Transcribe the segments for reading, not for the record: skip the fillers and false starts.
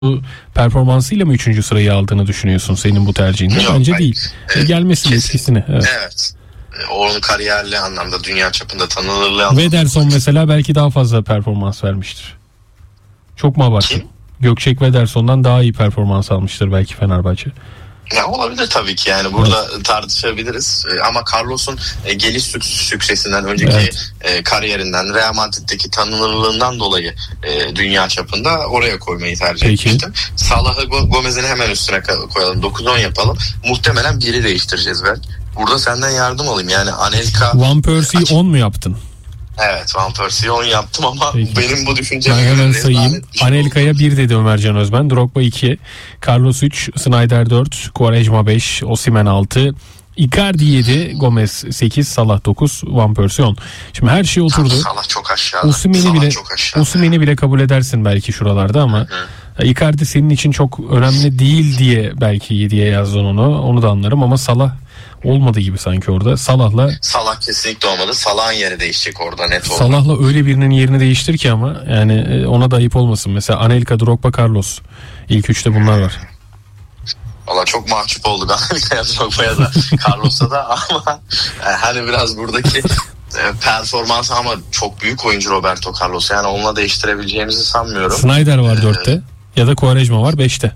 bu performansıyla mı 3. sırayı aldığını düşünüyorsun senin bu tercihinde? Yok, bence değil. Gelmesinin etkisini. Evet. Onun kariyerli anlamda, dünya çapında tanınırlığı anlamda. Wederson mesela belki daha fazla performans vermiştir. Çok mu abarttın? Kim? Gökçek Wederson'dan daha iyi performans almıştır belki Fenerbahçe. Ya olabilir tabii ki, yani burada tartışabiliriz ama Carlos'un geliş süksesinden önceki kariyerinden, Real Madrid'deki tanınırlığından dolayı dünya çapında oraya koymayı tercih etmiştim. Salah'ı Gomez'in hemen üstüne koyalım, 9-10 yapalım, muhtemelen biri değiştireceğiz belki. Burada senden yardım alayım, yani Anelka... Van Persie'yi 10 mu yaptın? Evet, Van Persie'yi 10 yaptım ama benim bu düşüncem... Ben hemen sayayım. Anelka'ya 1 dedi Ömercan Özben, Drogba 2, Carlos 3, Sneijder 4, Quaresma 5, Osimhen 6, Icardi 7, Gomez 8, Salah 9, Van Persie 10. Şimdi her şey oturdu. Salah çok aşağıda. Osimhen'i bile kabul edersin belki şuralarda ama Icardi senin için çok önemli değil diye belki 7'ye yazdın onu. Onu da anlarım ama Salah olmadı gibi sanki orada. Salah kesinlikle olmadı. Salah'ın yeri değişecek orada, net olarak. Salah'la öyle birinin yerini değiştir ki ama yani ona da ayıp olmasın. Mesela Anelka, Drogba, Carlos. İlk 3'te bunlar var. Valla çok mahcup olduk Anelka'ya, Drogba'ya da Carlos'a da ama hani biraz buradaki performans, ama çok büyük oyuncu Roberto Carlos. Yani onunla değiştirebileceğimizi sanmıyorum. Sneijder var 4'te ya da Quaresma var 5'te.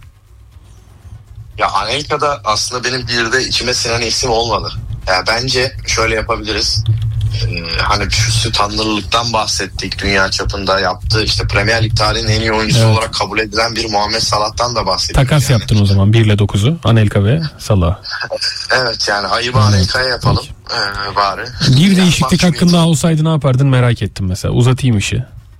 Ya Anelka'da aslında benim 1'de içime sinen isim olmadı. Ya bence şöyle yapabiliriz. Hani şu tanrılıktan bahsettik, dünya çapında yaptığı, işte Premier Lig tarihinin en iyi oyuncusu olarak kabul edilen bir Muhammed Salah'tan da bahsettik. Takas yani yaptın o zaman 1 ile 9'u, Anelka ve Salah. Evet, yani ayıbı Anelka'ya yapalım bari. Bir değişiklik hakkında daha olsaydı ne yapardın merak ettim mesela, uzatayım işi.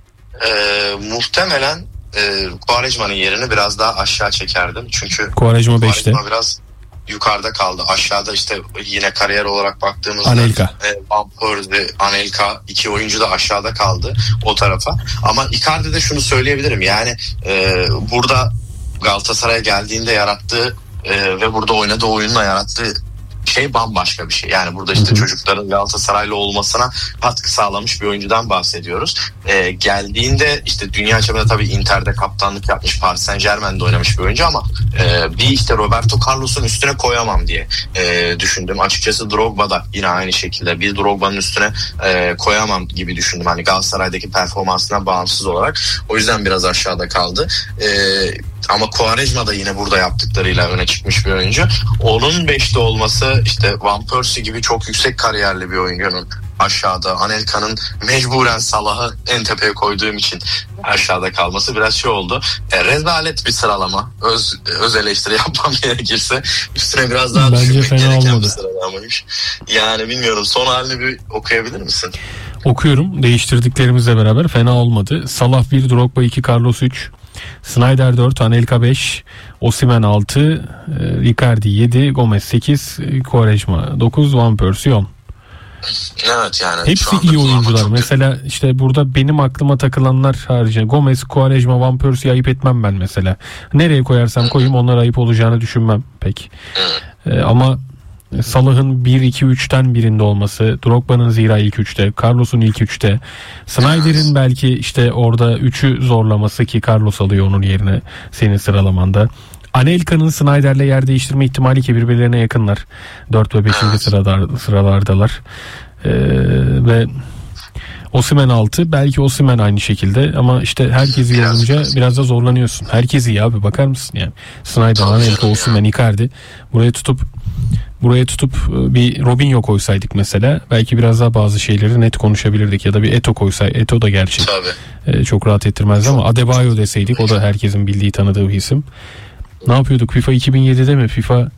Muhtemelen Quaresma'nın yerini biraz daha aşağı çekerdim. Çünkü Quaresma 5'te. biraz yukarıda kaldı. Aşağıda işte yine kariyer olarak baktığımızda Anelka, Van Persie, Anelka, 2 oyuncu da aşağıda kaldı o tarafa. Ama Icardi'de şunu söyleyebilirim. Yani burada Galatasaray'a geldiğinde yarattığı ve burada oynadığı oyunla yarattığı şey bambaşka bir şey. Yani burada işte çocukların Galatasaraylı olmasına katkı sağlamış bir oyuncudan bahsediyoruz. Geldiğinde işte dünya çapında tabii Inter'de kaptanlık yapmış, Paris Saint-Germain'de oynamış bir oyuncu ama bir işte Roberto Carlos'un üstüne koyamam diye düşündüm. Açıkçası Drogba da yine aynı şekilde bir Drogba'nın üstüne koyamam gibi düşündüm. Hani Galatasaray'daki performansından bağımsız olarak. O yüzden biraz aşağıda kaldı. Ama Quaresma da yine burada yaptıklarıyla öne çıkmış bir oyuncu. Onun 5'te olması, işte Van Persie gibi çok yüksek kariyerli bir oyuncunun aşağıda, Anelka'nın mecburen Salah'ı en tepeye koyduğum için aşağıda kalması biraz şey oldu. Rezalet bir sıralama. Öz eleştiri yapmam gerekirse üstüne biraz daha düşünmek gereken bir sıralamaymış. Yani bilmiyorum, son halini bir okuyabilir misin? Okuyorum. Değiştirdiklerimizle beraber fena olmadı. Salah 1, Drogba 2, Carlos 3, Sneijder 4, Anelka 5, Osimhen 6, Icardi 7, Gomez 8, Quaresma 9, Van Persie 10. Evet, yani hepsi iyi oyuncular. Mesela işte burada benim aklıma takılanlar haricinde Gomez, Quaresma, Van Persie'yi ayıp etmem ben mesela. Nereye koyarsam koyayım onlar ayıp olacağını düşünmem pek. Ama Salah'ın 1-2-3'ten birinde olması, Drogba'nın zira ilk 3'te, Carlos'un ilk 3'te, Sneijder'in belki işte orada 3'ü zorlaması ki Carlos alıyor onun yerine senin sıralamanda. Anelka'nın Sneijder'le yer değiştirme ihtimali ki birbirlerine yakınlar. 4 ve 5. sıralardalar. Ve Osimhen 6. Belki Osimhen aynı şekilde ama işte herkes iyi olunca biraz da zorlanıyorsun. Herkes iyi abi, bakar mısın yani. Sneijder, Anelka, Osimhen, Icardi. Buraya tutup bir Robinho koysaydık mesela belki biraz daha bazı şeyleri net konuşabilirdik ya da bir Eto'o koysaydık. Eto'o da gerçi çok rahat ettirmezdi ama Adebayo deseydik, o da herkesin bildiği tanıdığı bir isim. Ne yapıyorduk? FIFA 2007'de mi? FIFA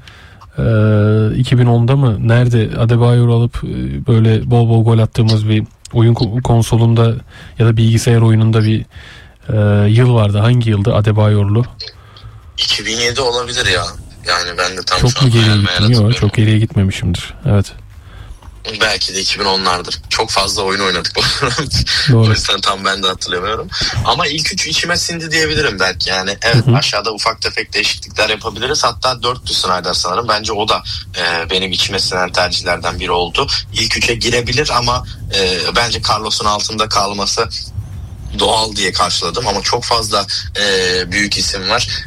2010'da mı? Nerede Adebayo'yu alıp böyle bol bol gol attığımız bir oyun konsolunda ya da bilgisayar oyununda bir yıl vardı. Hangi yıldı Adebayor'lu? 2007 olabilir ya. Yani ben de tam çok mu geriye gittim? Yok, çok geriye gitmemişimdir. Evet. Belki de 2010'lardır. Çok fazla oyun oynadık. O yüzden tam ben de hatırlamıyorum. Ama ilk 3 içime sindi diyebilirim belki. Yani evet, aşağıda ufak tefek değişiklikler yapabiliriz. Hatta 4'tü Sneijder sanırım. Bence o da benim içime sinen tercihlerden biri oldu. İlk 3'e girebilir ama bence Carlos'un altında kalması doğal diye karşıladım ama çok fazla büyük isim var.